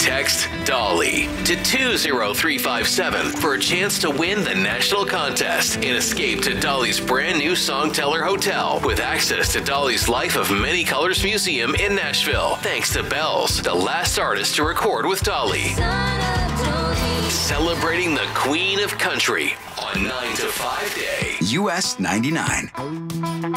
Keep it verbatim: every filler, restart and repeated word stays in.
Text Dolly to two zero three five seven for a chance to win the national contest and escape to Dolly's brand new Songteller Hotel with access to Dolly's Life of Many Colors Museum in Nashville. Thanks to Bells, the last artist to record with Dolly. Celebrating the Queen of Country on nine to five Day. U S ninety-nine.